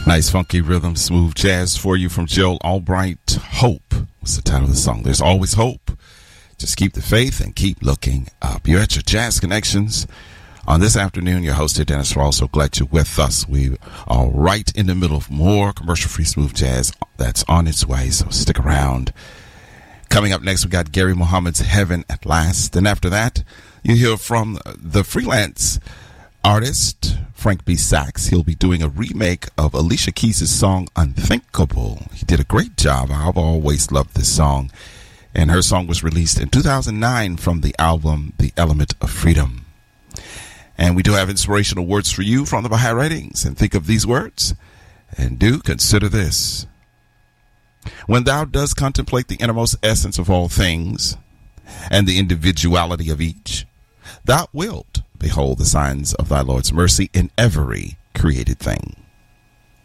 Nice funky rhythm, smooth jazz for you from Joe Albright. Hope was the title of the song. There's always hope. Just keep the faith and keep looking up. You're at your Jazz Connections. On this afternoon, your host here, Dennis Rawls. So glad you're with us. We are right in the middle of more commercial-free smooth jazz that's on its way, so stick around. Coming up next, we got Gary Muhammad's Heaven at Last. And after that, you hear from the freelance artist Frank B. Sachs. He'll be doing a remake of Alicia Keys' song Unthinkable. He did a great job. I've always loved this song. And her song was released in 2009 from the album The Element of Freedom. And we do have inspirational words for you from the Baha'i writings. And think of these words. And do consider this. When thou dost contemplate the innermost essence of all things and the individuality of each, thou wilt behold the signs of thy Lord's mercy in every created thing.